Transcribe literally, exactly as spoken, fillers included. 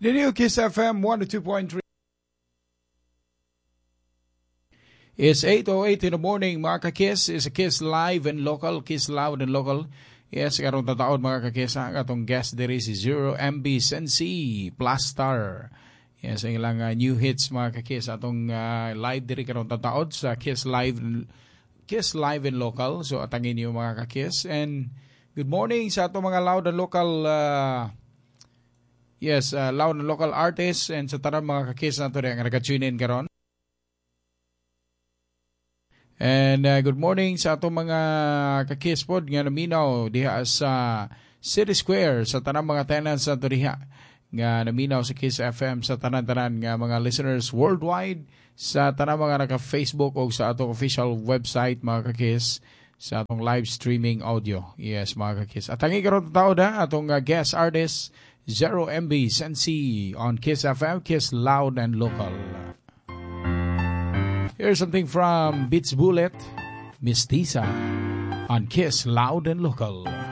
Ninyo Kiss F M one oh two point three. It's eight oh eight in the morning, mga ka-Kiss. It's a Kiss live and local, Kiss loud and local. Yes, karong tataon mga ka-Kiss, ha? Katong guest diri si Zero M B Sensi Plastar. Yes, ang ilang uh, new hits mga ka-Kiss. Atong uh, live diri karong tataon sa Kiss live, Kiss live and local. So atangin niyo mga ka-Kiss. And good morning sa atong mga loud and local uh, yes, uh, loud and local artists and sa tarang mga ka-Kiss nato rin ang nag-tune in karon. And uh, good morning sa atong mga ka-Kiss pod nga naminaw diha sa City Square sa tanang mga tenants sa diha nga naminaw sa Kiss F M sa tanan-tanan nga mga listeners worldwide sa tanang mga naka-Facebook o sa atong official website mga ka-Kiss sa atong live streaming audio. Yes mga ka-Kiss. At tangi karon tao da atong uh, guest artist Zero M B Sensi on Kiss F M, Kiss loud and local. Here's something from Beats Bullet, Mistisa, on Kiss Loud and Local.